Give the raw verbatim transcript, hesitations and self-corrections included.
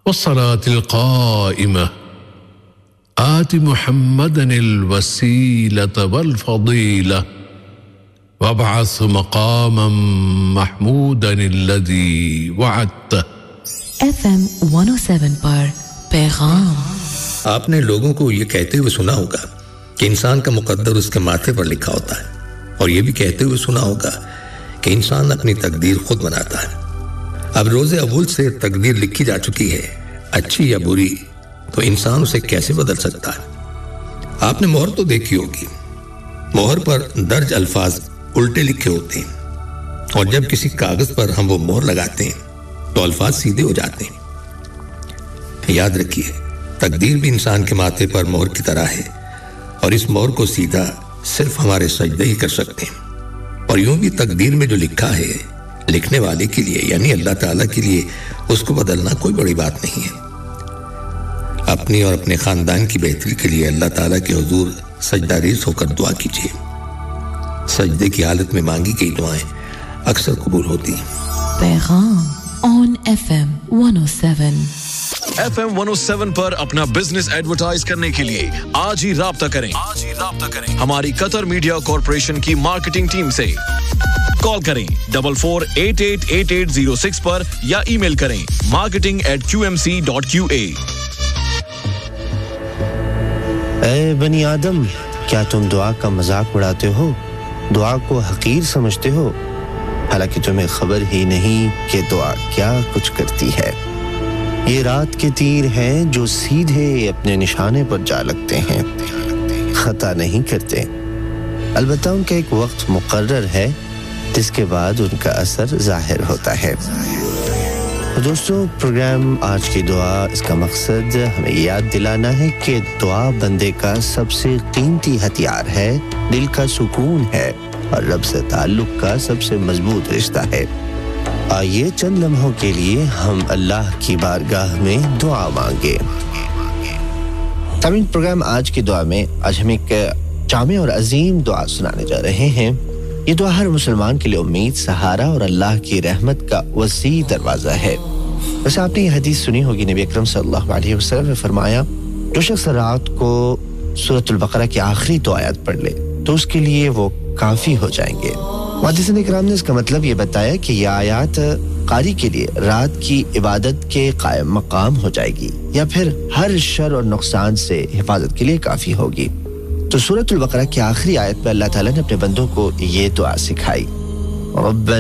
والصلاة القائمة آت محمدا الوسيلة والفضيلة وابعث مقاما محمودا الذي وعدته. ایف ایم ون او سیون پر پیغام. آپ نے لوگوں کو یہ کہتے ہوئے سنا ہوگا کہ انسان کا مقدر اس کے ماتھے پر لکھا ہوتا ہے، اور یہ بھی کہتے ہوئے سنا ہوگا کہ انسان اپنی تقدیر خود بناتا ہے. اب روز اول سے تقدیر لکھی جا چکی ہے، اچھی یا بری، تو انسان اسے کیسے بدل سکتا ہے؟ آپ نے مہر تو دیکھی ہوگی. مہر پر درج الفاظ الٹے لکھے ہوتے ہیں، اور جب کسی کاغذ پر ہم وہ مہر لگاتے ہیں تو الفاظ سیدھے ہو جاتے ہیں. یاد رکھیے، تقدیر بھی انسان کے ماتھے پر مہر کی طرح ہے، اور اس مہر کو سیدھا صرف ہمارے سجدے ہی کر سکتے ہیں. اور یوں بھی تقدیر میں جو لکھا ہے، لکھنے والے کے لیے یعنی اللہ تعالیٰ کے لیے اس کو بدلنا کوئی بڑی بات نہیں ہے. اپنی اور اپنے خاندان کی بہتری کے لیے اللہ تعالیٰ کے حضور سجدہ ریز ہو کر دعا کیجیے. سجدے کی حالت میں مانگی گئی دعائیں اکثر قبول ہوتی ہیں. پیغام آن ایف ایم ون او سیون. ایف ایم ون او سیون پر اپنا بزنس ایڈورٹائز کرنے کے لیے آج ہی رابطہ کریں آج ہی رابطہ کریں ہماری قطر میڈیا کارپوریشن کی مارکیٹنگ ٹیم سے. کال کریں double four eight at at at zero six پر یا ای میل کریں marketing at Q M C dot کیو اے. اے بنی آدم، کیا تم دعا کا مذاق اڑاتے ہو؟ دعا کو حقیر سمجھتے ہو، حالانکہ تمہیں خبر ہی نہیں کہ دعا کیا کچھ کرتی ہے. یہ رات کے تیر ہیں جو سیدھے اپنے نشانے پر جا لگتے ہیں، خطا نہیں کرتے. البتہ ان کا ایک وقت مقرر ہے جس کے بعد ان کا اثر ظاہر ہوتا ہے. دوستو، پروگرام آج کی دعا، اس کا مقصد ہمیں یاد دلانا ہے کہ دعا بندے کا سب سے قیمتی ہتھیار ہے، دل کا سکون ہے اور رب سے تعلق کا سب سے مضبوط رشتہ ہے. آئیے چند لمحوں کے لیے ہم اللہ کی بارگاہ میں دعا مانگے. سامعین، پروگرام آج کی دعا میں آج ہم ایک جامع اور عظیم دعا سنانے جا رہے ہیں. یہ دعا ہر مسلمان کے لیے امید، سہارا اور اللہ کی رحمت کا وسیع دروازہ ہے. ویسے آپ نے یہ حدیث سنی ہوگی، نبی اکرم صلی اللہ علیہ وسلم نے فرمایا، جو شخص رات کو سورۃ البقرہ کی آخری دو آیات پڑھ لے تو اس کے لیے وہ کافی ہو جائیں گے. محدثین کرام نے اس کا مطلب یہ بتایا کہ یہ آیات قاری کے لیے رات کی عبادت کے قائم مقام ہو جائے گی، یا پھر ہر شر اور نقصان سے حفاظت کے لیے کافی ہوگی. تو سورۃ البقرہ کی آخری آیت میں اللہ تعالیٰ نے اپنے بندوں کو یہ دعا سکھائی، رب